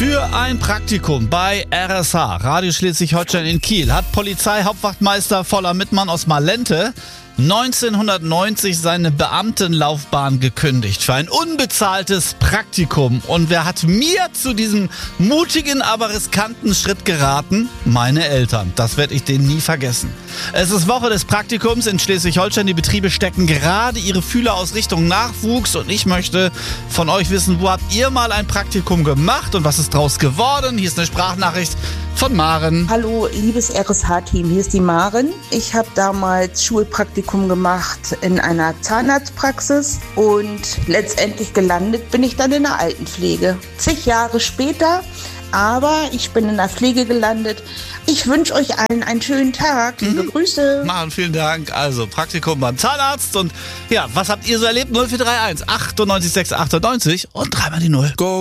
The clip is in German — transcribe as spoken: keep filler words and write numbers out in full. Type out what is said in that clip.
Für ein Praktikum bei R S H, Radio Schleswig-Holstein in Kiel, hat Polizeihauptwachtmeister Voller Mittmann aus Malente neunzehnhundertneunzig seine Beamtenlaufbahn gekündigt für ein unbezahltes Praktikum. Und wer hat mir zu diesem mutigen, aber riskanten Schritt geraten? Meine Eltern. Das werde ich denen nie vergessen. Es ist Woche des Praktikums in Schleswig-Holstein. Die Betriebe stecken gerade ihre Fühler aus Richtung Nachwuchs. Und ich möchte von euch wissen, wo habt ihr mal ein Praktikum gemacht und was ist draus geworden? Hier ist eine Sprachnachricht von Maren. Hallo, liebes R S H-Team, hier ist die Maren. Ich habe damals Schulpraktikum gemacht in einer Zahnarztpraxis und letztendlich gelandet bin ich dann in der Altenpflege. Zig Jahre später, aber ich bin in der Pflege gelandet. Ich wünsche euch allen einen schönen Tag. Liebe mhm. Grüße. Maren, vielen Dank. Also Praktikum beim Zahnarzt und ja, was habt ihr so erlebt? null vier drei eins achtundneunzig sechs achtundneunzig und dreimal die Null. Go!